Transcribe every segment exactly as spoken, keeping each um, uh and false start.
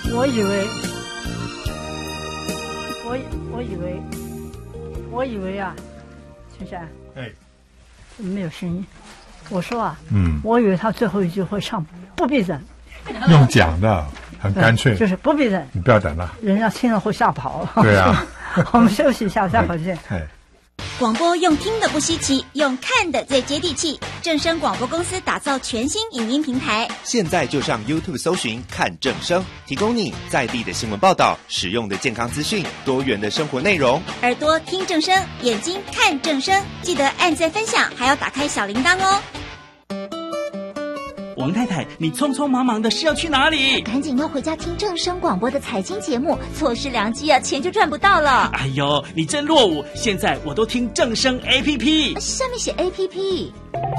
我以为，我我以为，我以为啊，青山， 哎， 怎么没有声音？我说啊， 嗯， 我以为他最后一句会唱不必等， 用讲的很干脆， 就是不必等， 你不要等了， 人家听了会吓跑。 对啊， 我们休息一下，再回见。 哎。 广播用听的不稀奇，用看的最接地气。正声广播公司打造全新影音平台， 现在就上 YouTube 搜寻看正声，提供你在地的新闻报道、实用的健康资讯、多元的生活内容。 耳朵听正声，眼睛看正声，记得按赞分享，还要打开小铃铛哦。 王太太，你匆匆忙忙的是要去哪里？ 赶紧要回家听正声广播的财经节目，错失良机啊，钱就赚不到了。 哎呦，你真落伍！现在我都听正声 A P P， 下面写 A P P。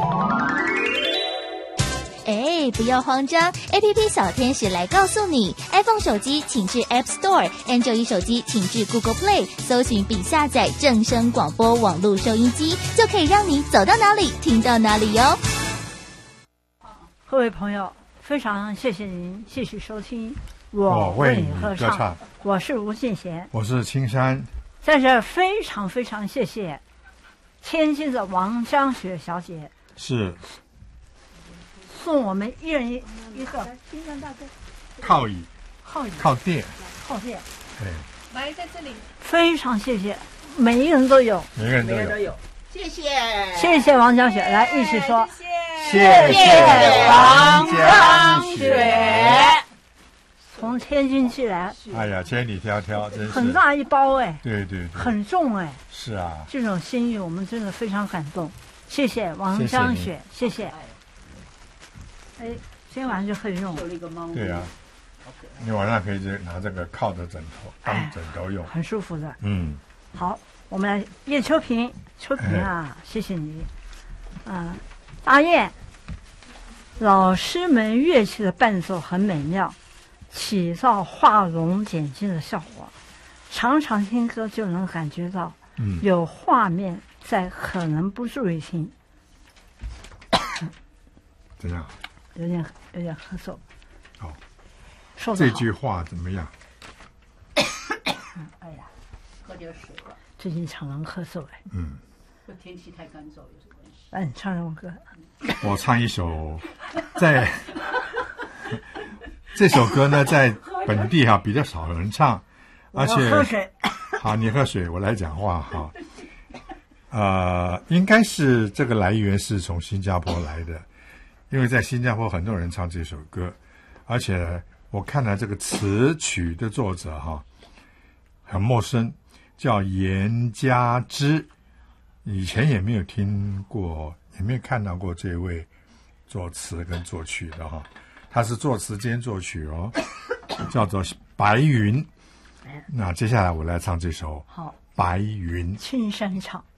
哎，不要慌张 ，A P P 小天使来告诉你 ，iPhone 手机请至 App Store，Android 手机请至 Google Play， 搜寻并下载正声广播网络收音机，就可以让你走到哪里听到哪里哟。 各位朋友，非常谢谢您继续收听我为你歌歌唱， 我是吴敬贤， 我是青山， 在这非常非常谢谢天津的王江雪小姐， 是送我们一人一一个金山大哥靠椅， 靠椅靠垫， 靠垫， 对， 来在这里， 非常谢谢，每一个人都有， 每个人都有， 都有，谢谢， 谢谢王江雪，来一起说。 谢谢王江雪， 从天津寄来， 哎呀，千里迢迢，真是很大一包哎， 对对对， 很重哎， 是啊， 这种心意我们真的非常感动，谢谢王江雪，谢谢。哎，今晚就可以用， 对啊，你晚上可以拿这个靠着枕头当枕头用， 很舒服的。 嗯， 好，我们来叶秋萍，秋萍啊，谢谢你，啊。大雁，老师们乐器的伴奏很美妙，起到画龙点睛的效果。常常听歌就能感觉到， 嗯，有画面在，可能不注意听。 怎样？ 有点有点咳嗽。 哦， 说这句话怎么样？ 哎呀， 喝点水吧。 最近常常咳嗽哎。 嗯。 这天气太干燥有什么关系？ 哎，你唱什么歌？ 我唱一首，在这首歌呢，在本地哈、啊、比较少人唱，而且我喝水。 好，你喝水，我来讲话哈。呃，应该是这个来源是从新加坡来的，因为在新加坡很多人唱这首歌，而且我看了这个词曲的作者哈，很陌生，叫严家之。以前也没有听过，也没有看到过这位作词跟作曲的哈，他是作词兼作曲哦，叫做白云。那接下来我来唱这首《 好， 白云》。 青山唱。